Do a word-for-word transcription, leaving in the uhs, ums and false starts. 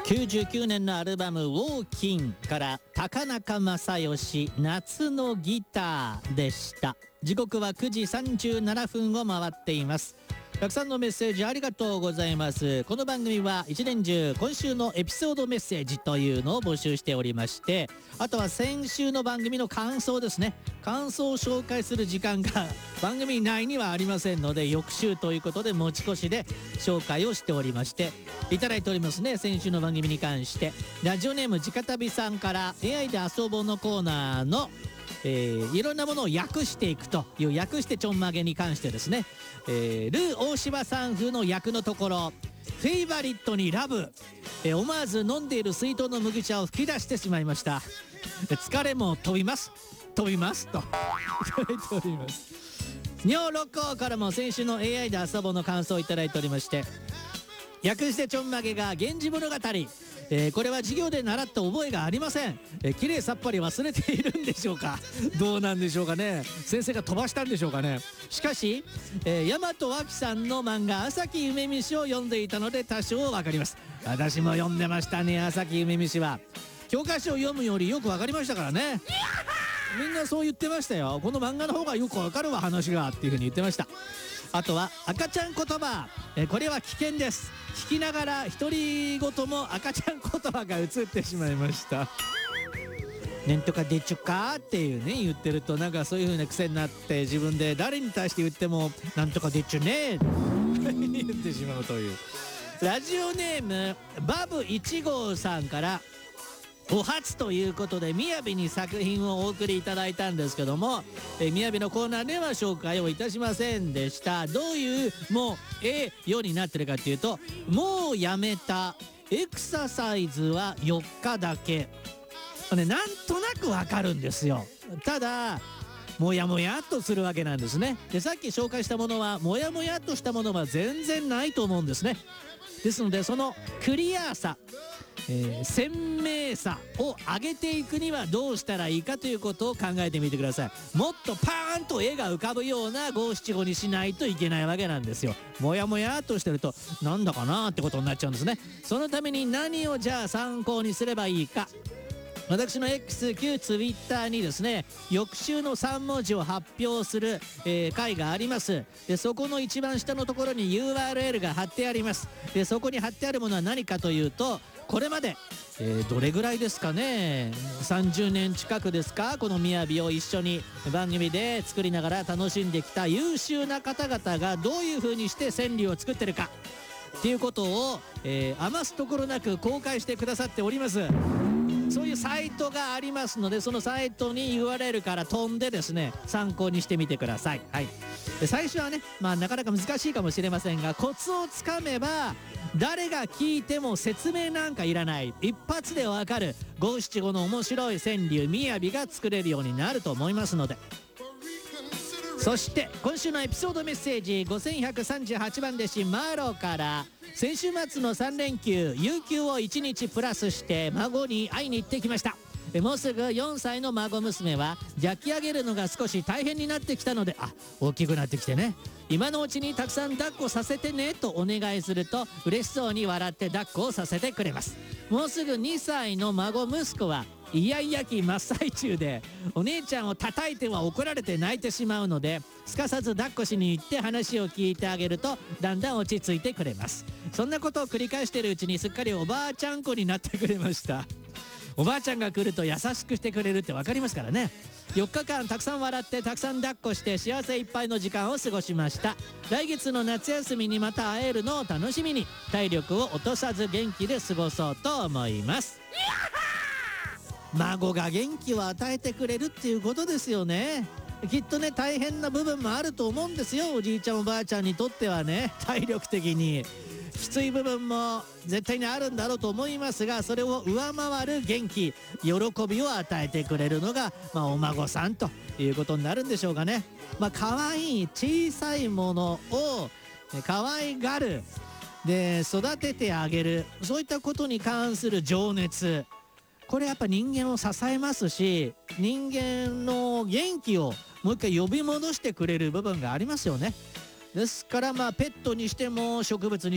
きゅうじゅうきゅうねんのアルバム「ウォーキン」から高中正義夏のギターでした。時刻はくじさんじゅうななふんを回っています。たくさんのメッセージありがとうございます。この番組は一年中今週のエピソードメッセージというのを募集しておりまして、あとは先週の番組の感想ですね、感想を紹介する時間が番組内にはありませんので、翌週ということで持ち越しで紹介をしておりましていただいておりますね。先週の番組に関してラジオネーム直旅さんから エーアイ で遊ぼうのコーナーのえー、いろんなものを訳していくという訳してちょんまげに関してですね、えー、ルー大柴さん風の訳のところ、フェイバリットにラブ、えー、思わず飲んでいる水筒の麦茶を吹き出してしまいました。疲れも飛びます飛びますといただいております。尿六甲からも先週の エーアイ で遊ぼうの感想をいただいておりまして、訳してちょんまげが源氏物語、えー、これは授業で習った覚えがありません。えー、きれいさっぱり忘れているんでしょうか。どうなんでしょうかね。先生が飛ばしたんでしょうかね。しかし、えー、大和脇さんの漫画朝木夢見しを読んでいたので多少わかります。私も読んでましたね。朝木夢見しは教科書を読むよりよくわかりましたからね。みんなそう言ってましたよ。この漫画の方がよくわかるわ話がっていう風に言ってました。あとは赤ちゃん言葉、えー、これは危険です。聞きながら独り言も赤ちゃん言葉が映ってしまいました。なんとかでちゅかっていうね言ってると、なんかそういう風な癖になって自分で誰に対して言ってもなんとかでちゅね言ってしまうという。ラジオネームバブいち号さんからお初ということでみやびに作品をお送りいただいたんですけども、えみやびのコーナーでは紹介をいたしませんでした。どういうもうええようになってるかっていうと、もうやめたエクササイズはよっかだけ、ね、なんとなくわかるんですよ。ただもやもやっとするわけなんですね。でさっき紹介したものはもやもやっとしたものは全然ないと思うんですね。ですのでそのクリアさ、えー、鮮明さを上げていくにはどうしたらいいかということを考えてみてください。もっとパーンと絵が浮かぶような五七五にしないといけないわけなんですよ。もやもやっとしてるとなんだかなってことになっちゃうんですね。そのために何をじゃあ参考にすればいいか、私の X 旧ツイッターにですね翌週のさん文字を発表する、えー、回があります。でそこの一番下のところに ユーアールエル が貼ってあります。でそこに貼ってあるものは何かというと、これまで、えー、どれぐらいですかね、さんじゅうねん近くですか、このみやびを一緒に番組で作りながら楽しんできた優秀な方々がどういう風にして川柳を作ってるかっていうことを、えー、余すところなく公開してくださっております。そういうサイトがありますので、そのサイトに ユーアールエル から飛んでですね参考にしてみてください。はい、で最初はね、まあなかなか難しいかもしれませんが、コツをつかめば誰が聞いても説明なんかいらない、一発でわかる五七五の面白い川柳みやびが作れるようになると思いますので。そして今週のエピソードメッセージごせんひゃくさんじゅうはちばん弟子マロから、先週末のさん連休有給をいちにちプラスして孫に会いに行ってきました。もうすぐよんさいの孫娘は抱き上げるのが少し大変になってきたので、あ、大きくなってきてね、今のうちにたくさん抱っこさせてねとお願いすると嬉しそうに笑って抱っこをさせてくれます。もうすぐにさいの孫息子はイヤイヤ期真っ最中で、お姉ちゃんを叩いては怒られて泣いてしまうので、すかさず抱っこしに行って話を聞いてあげるとだんだん落ち着いてくれます。そんなことを繰り返しているうちにすっかりおばあちゃん子になってくれました。おばあちゃんが来ると優しくしてくれるって分かりますからね。よっかかんたくさん笑ってたくさん抱っこして幸せいっぱいの時間を過ごしました。来月の夏休みにまた会えるのを楽しみに体力を落とさず元気で過ごそうと思います。孫が元気を与えてくれるっていうことですよね。きっとね大変な部分もあると思うんですよ。おじいちゃんおばあちゃんにとってはね、体力的にきつい部分も絶対にあるんだろうと思いますが、それを上回る元気喜びを与えてくれるのが、まあ、お孫さんということになるんでしょうかね。まあ可愛い小さいものを可愛がる、で育ててあげる、そういったことに関する情熱、これやっぱ人間を支えますし、人間の元気をもう一回呼び戻してくれる部分がありますよね。ですからまあペットにしても植物に